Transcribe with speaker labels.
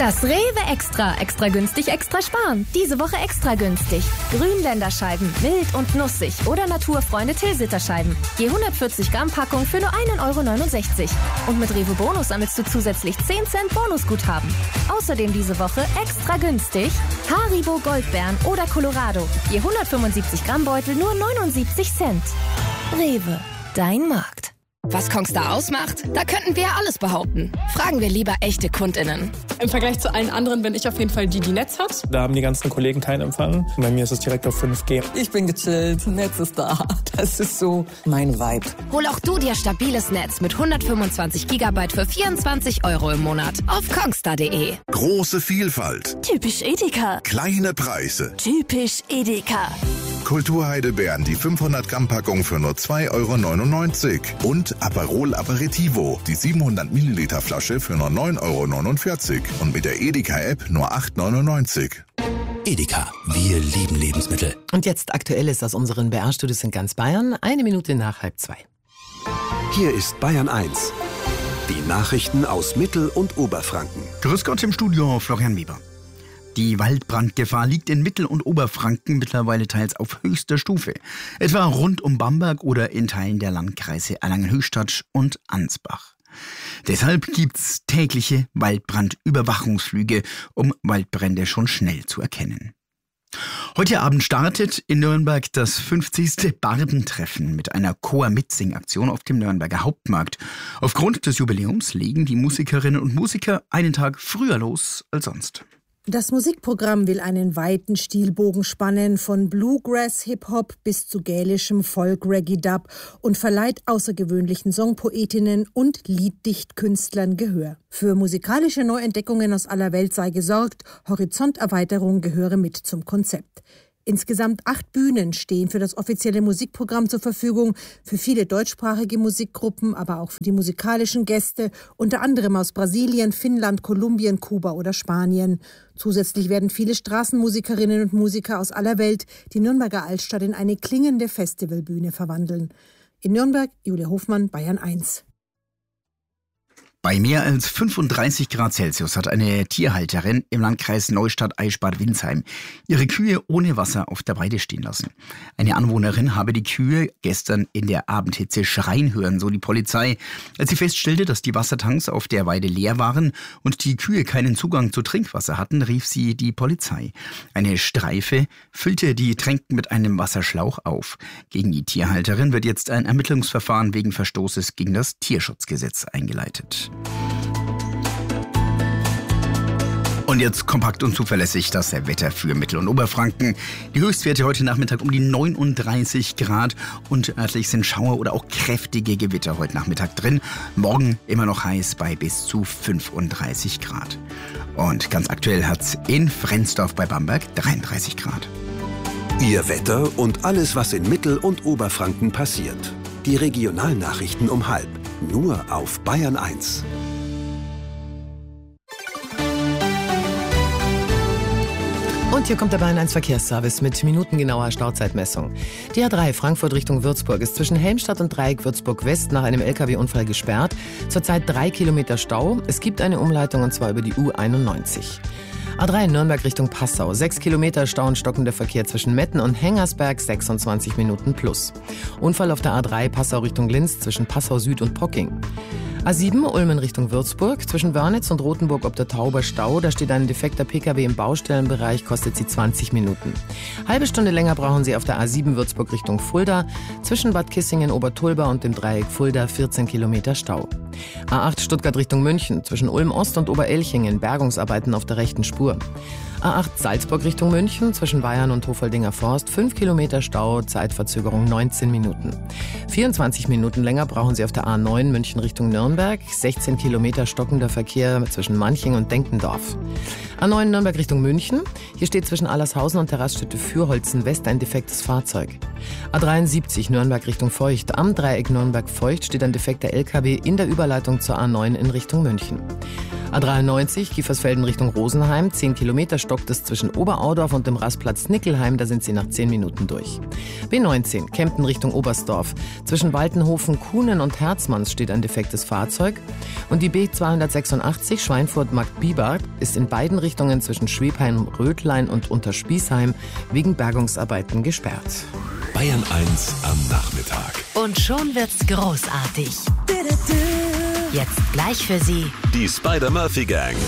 Speaker 1: Das Rewe Extra. Extra günstig, extra sparen. Diese Woche extra günstig. Grünländerscheiben, mild und nussig oder Naturfreunde Tilsiterscheiben. Je 140 Gramm Packung für nur 1,69 €. Und mit Rewe Bonus sammelst du zusätzlich 10 Cent Bonusguthaben. Außerdem diese Woche extra günstig Haribo Goldbeeren oder Colorado. Je 175 Gramm Beutel nur 79 Cent. Rewe, dein Markt.
Speaker 2: Was Kongstar ausmacht? Da könnten wir alles behaupten. Fragen wir lieber echte KundInnen.
Speaker 3: Im Vergleich zu allen anderen bin ich auf jeden Fall die Netz hat.
Speaker 4: Da haben die ganzen Kollegen keinen Empfang. Bei mir ist es direkt auf 5G.
Speaker 5: Ich bin gechillt, Netz ist da. Das ist so mein Vibe.
Speaker 2: Hol auch du dir stabiles Netz mit 125 GB für 24 € im Monat auf kongstar.de.
Speaker 6: Große Vielfalt.
Speaker 7: Typisch Edeka.
Speaker 6: Kleine Preise.
Speaker 7: Typisch Edeka.
Speaker 6: Kulturheidelbeeren, die 500 Gramm Packung für nur 2,99 € und Aperol Aperitivo, die 700 Milliliter Flasche für nur 9,49 € und mit der Edeka-App nur 8,99 €.
Speaker 8: Edeka, wir lieben Lebensmittel.
Speaker 9: Und jetzt Aktuelles aus unseren BR-Studios in ganz Bayern, 1 nach 1:30.
Speaker 10: Hier ist Bayern 1. Die Nachrichten aus Mittel- und Oberfranken.
Speaker 11: Grüß Gott im Studio, Florian Weber. Die Waldbrandgefahr liegt in Mittel- und Oberfranken mittlerweile teils auf höchster Stufe. Etwa rund um Bamberg oder in Teilen der Landkreise Erlangen-Höchstadt und Ansbach. Deshalb gibt's tägliche Waldbrandüberwachungsflüge, um Waldbrände schon schnell zu erkennen. Heute Abend startet in Nürnberg das 50. Bardentreffen mit einer Chor-Mitsing-Aktion auf dem Nürnberger Hauptmarkt. Aufgrund des Jubiläums legen die Musikerinnen und Musiker einen Tag früher los als sonst.
Speaker 12: Das Musikprogramm will einen weiten Stilbogen spannen, von Bluegrass, Hip-Hop bis zu gälischem Folk-Reggae-Dub und verleiht außergewöhnlichen Songpoetinnen und Lieddichtkünstlern Gehör. Für musikalische Neuentdeckungen aus aller Welt sei gesorgt, Horizonterweiterung gehöre mit zum Konzept. Insgesamt 8 Bühnen stehen für das offizielle Musikprogramm zur Verfügung, für viele deutschsprachige Musikgruppen, aber auch für die musikalischen Gäste, unter anderem aus Brasilien, Finnland, Kolumbien, Kuba oder Spanien. Zusätzlich werden viele Straßenmusikerinnen und Musiker aus aller Welt die Nürnberger Altstadt in eine klingende Festivalbühne verwandeln. In Nürnberg, Julia Hofmann, Bayern 1.
Speaker 11: Bei mehr als 35 Grad Celsius hat eine Tierhalterin im Landkreis Neustadt-Eichsbad-Windsheim ihre Kühe ohne Wasser auf der Weide stehen lassen. Eine Anwohnerin habe die Kühe gestern in der Abendhitze schreien hören, so die Polizei. Als sie feststellte, dass die Wassertanks auf der Weide leer waren und die Kühe keinen Zugang zu Trinkwasser hatten, rief sie die Polizei. Eine Streife füllte die Tränken mit einem Wasserschlauch auf. Gegen die Tierhalterin wird jetzt ein Ermittlungsverfahren wegen Verstoßes gegen das Tierschutzgesetz eingeleitet. Und jetzt kompakt und zuverlässig das Wetter für Mittel- und Oberfranken. Die Höchstwerte heute Nachmittag um die 39 Grad und örtlich sind Schauer oder auch kräftige Gewitter heute Nachmittag drin. Morgen immer noch heiß bei bis zu 35 Grad. Und ganz aktuell hat's in Frensdorf bei Bamberg 33 Grad.
Speaker 10: Ihr Wetter und alles, was in Mittel- und Oberfranken passiert. Die Regionalnachrichten um 12:30. Nur auf Bayern 1.
Speaker 9: Und hier kommt der Bayern 1 Verkehrsservice mit minutengenauer Stauzeitmessung. Die A3 Frankfurt Richtung Würzburg ist zwischen Helmstadt und Dreieck Würzburg West nach einem LKW-Unfall gesperrt. Zurzeit 3 Kilometer Stau. Es gibt eine Umleitung und zwar über die U91. A3 Nürnberg Richtung Passau. 6 Kilometer Stau und stockender Verkehr zwischen Metten und Hengersberg, 26 Minuten plus. Unfall auf der A3 Passau Richtung Linz zwischen Passau Süd und Pocking. A7 Ulmen Richtung Würzburg. Zwischen Wörnitz und Rothenburg ob der Tauber Stau. Da steht ein defekter Pkw im Baustellenbereich, kostet Sie 20 Minuten. Halbe Stunde länger brauchen Sie auf der A7 Würzburg Richtung Fulda. Zwischen Bad Kissingen, Obertulba und dem Dreieck Fulda 14 Kilometer Stau. A8 Stuttgart Richtung München. Zwischen Ulm Ost und Oberelchingen Bergungsarbeiten auf der rechten Spur. A8 Salzburg Richtung München, zwischen Bayern und Hofoldinger Forst, 5 Kilometer Stau, Zeitverzögerung 19 Minuten. 24 Minuten länger brauchen Sie auf der A9 München Richtung Nürnberg, 16 Kilometer stockender Verkehr zwischen Manching und Denkendorf. A9 Nürnberg Richtung München, hier steht zwischen Allershausen und der Raststätte Fürholzen West ein defektes Fahrzeug. A73 Nürnberg Richtung Feucht, am Dreieck Nürnberg-Feucht steht ein defekter LKW in der Überleitung zur A9 in Richtung München. A93 Kiefersfelden Richtung Rosenheim. 10 Kilometer stockt es zwischen Oberaudorf und dem Rastplatz Nickelheim. Da sind Sie nach 10 Minuten durch. B19 Kempten Richtung Oberstdorf. Zwischen Waltenhofen, Kuhnen und Herzmanns steht ein defektes Fahrzeug. Und die B286 Schweinfurt-Marktbibart ist in beiden Richtungen zwischen Schwebheim-Rötlein und Unterspießheim wegen Bergungsarbeiten gesperrt.
Speaker 8: Bayern 1 am Nachmittag.
Speaker 2: Und schon wird's großartig. Jetzt gleich für Sie
Speaker 8: Die Spider-Murphy Gang.